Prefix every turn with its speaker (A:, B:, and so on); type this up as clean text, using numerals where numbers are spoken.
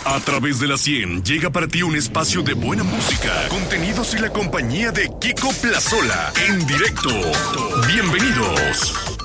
A: A través de la 100 llega para ti un espacio de buena música, contenidos y la compañía de Kiko Plazola en directo. Bienvenidos.